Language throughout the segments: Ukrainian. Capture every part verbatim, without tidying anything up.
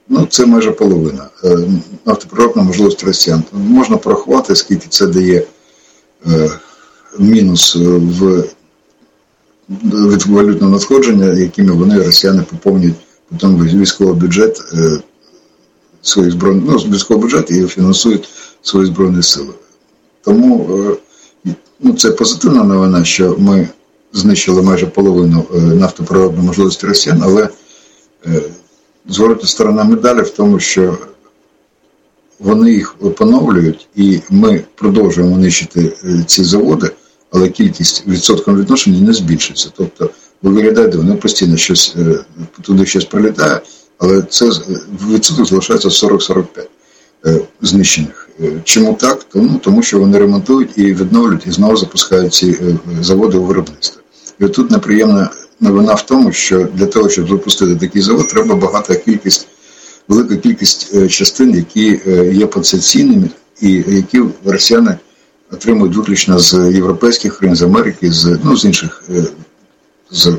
Ну, це майже половина. Нафтопереробна можливість росіян. Можна порахувати, скільки це дає мінус в від валютного надходження, якими вони, росіяни, поповнюють потім військовий бюджет своїх збройних, ну, військовий бюджет і фінансують свої збройні сили. Тому ну, це позитивна новина, що ми знищили майже половину нафтопереробної можливості росіян, але зворотна сторона медалі в тому, що вони їх поновлюють, і ми продовжуємо нищити ці заводи, але кількість відсотком відношення не збільшується. Тобто, виглядає, вони постійно щось, туди щось прилітає, але це відсоток залишається сорок-сорок п'ять знищених. Чому так? Тому, тому що вони ремонтують і відновлюють, і знову запускають ці заводи у виробництво. І тут неприємна новина в тому, що для того, щоб запустити такий завод, треба багата кількість, велика кількість частин, які є потенційними і які росіяни отримують виключно з європейських країн, з Америки, з, ну, з інших з,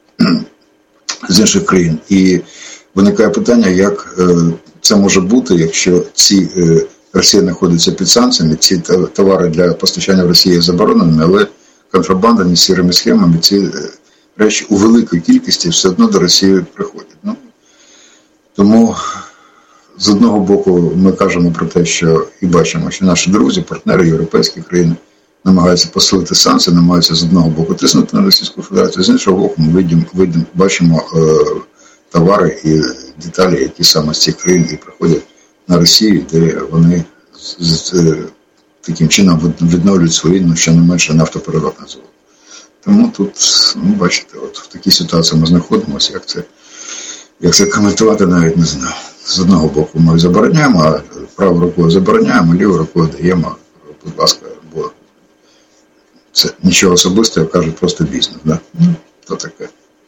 з інших країн. І виникає питання, як це може бути, якщо ці Росія знаходиться під санкціями, ці товари для постачання в Росії заборонені, але контрабандами, сірими схемами ці речі у великій кількості все одно до Росії приходять. Ну, тому з одного боку ми кажемо про те, що і бачимо, що наші друзі, партнери європейські країни намагаються посилити санкції, намагаються з одного боку тиснути на Російську Федерацію, з іншого боку ми видимо, видимо, бачимо е, товари і деталі, які саме з цих країн і приходять на Росію, де вони з, з, з таким чином відновлюють свої, ну, ще не менше нафтопереробні заводи. Тому тут, ну, бачите, от в такій ситуації ми знаходимося, як це, як це коментувати, навіть не знаю. З одного боку ми забороняємо, а правою рукою забороняємо, лівою рукою даємо, будь ласка, бо це нічого особистого, кажуть, просто бізнес, да? Ну, то таке.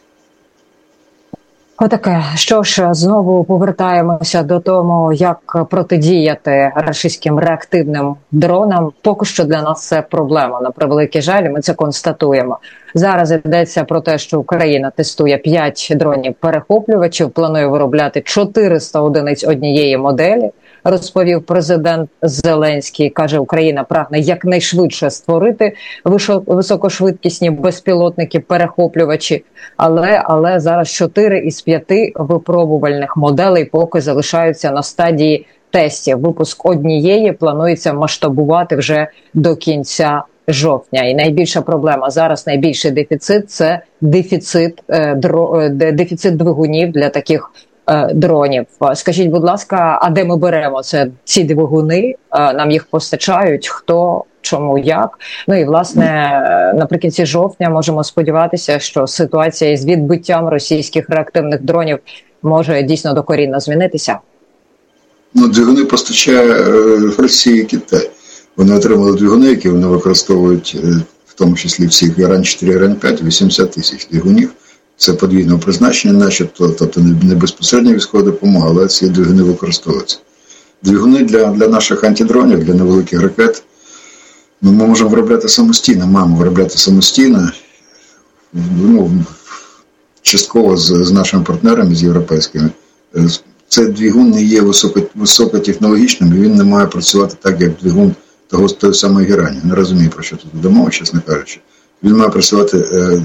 Отаке. Що ж, знову повертаємося до того, як протидіяти російським реактивним дронам. Поки що для нас це проблема, на превеликий жаль, ми це констатуємо. Зараз йдеться про те, що Україна тестує п'ять дронів-перехоплювачів, планує виробляти чотириста одиниць однієї моделі, розповів президент Зеленський. Каже, Україна прагне якнайшвидше створити високошвидкісні безпілотники-перехоплювачі, але, але зараз чотири із п'яти випробувальних моделей поки залишаються на стадії тестів. Випуск однієї планується масштабувати вже до кінця жовтня. І найбільша проблема зараз, найбільший дефіцит – це дефіцит, е, дро, е, дефіцит двигунів для таких е, дронів. Скажіть, будь ласка, а де ми беремо це, ці двигуни? Е, нам їх постачають? Хто? Чому? Як? Ну і, власне, наприкінці жовтня можемо сподіватися, що ситуація із відбиттям російських реактивних дронів може дійсно докорінно змінитися? Ну, двигуни постачає в Росії Китай. Вони отримали двигуни, які вони використовують, в тому числі всіх Яран чотири, Яран п'ять, вісімдесят тисяч двигунів. Це подвійного призначення начебто, тобто не безпосередня військова допомога, але ці двигуни використовуються. Двигуни для, для наших антидронів, для невеликих ракет, ну, ми можемо виробляти самостійно, маємо виробляти самостійно, ну, частково з, з нашими партнерами, з європейськими. Цей двигун не є високо, високотехнологічним, і він не має працювати так, як двигун того, того самого Герані. Не розумію, про що тут йде мова, чесно кажучи. Він має працювати е,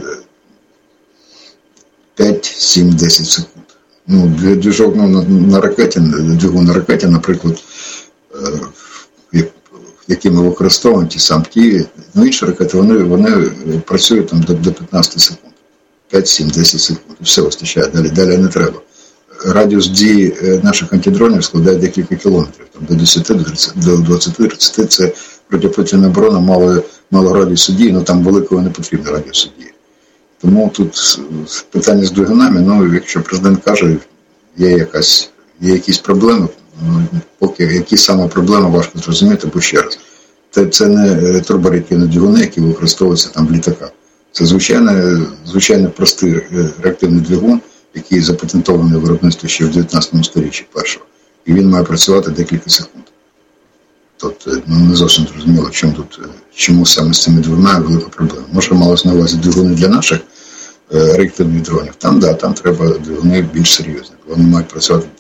п'ять, сім, десять секунд. Ну, движок ну, на, на ракеті, двигун на ракеті, наприклад, е, які ми використовуємо, ті самі Києві, ну, інші ракети, вони, вони працюють там до, до п'ятнадцять секунд. п'ять, сім, десять секунд. Все вистачає, далі, далі не треба. Радіус дії наших антидронів складає декілька кілометрів, там, до десять, до двадцять тридцять. Це протиповітряна оборона мало, мало радіусу дії, але там великого не потрібно радіусу дії. Тому тут питання з двигунами, ну, якщо президент каже, є, якась, є якісь проблеми, ну, поки які саме проблеми, важко зрозуміти, бо ще раз. Це, це не турбореактивні двигуни, які використовуються там в літаках. Це звичайно, звичайно простий реактивний двигун, який запатентований в виробництві ще в дев'ятнадцятому сторіччі першого. І він має працювати декілька секунд. Тобто, ну, не зовсім зрозуміло, чому тут, чому саме з цими двигунами велика проблема. Може, малося на увазі двигуни для наших е, реактивних дронів. Там, да, там треба двигуни більш серйозні. Вони мають працювати